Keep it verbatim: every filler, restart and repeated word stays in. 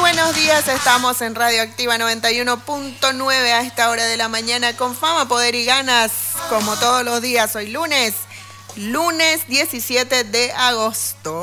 buenos días, estamos en Radioactiva noventa y uno punto nueve a esta hora de la mañana con fama, poder y ganas, como todos los días. Hoy lunes, lunes diecisiete de agosto.